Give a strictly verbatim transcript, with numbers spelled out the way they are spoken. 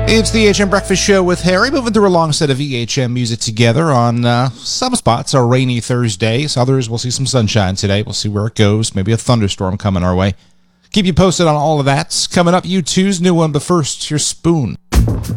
It's the E H M Breakfast Show with Harry, moving through a long set of E H M music together on uh, some spots, a rainy Thursday. So others, we'll see some sunshine today. We'll see where it goes. Maybe a thunderstorm coming our way. Keep you posted on all of that. Coming up, U two's new one, but first, here's Spoon.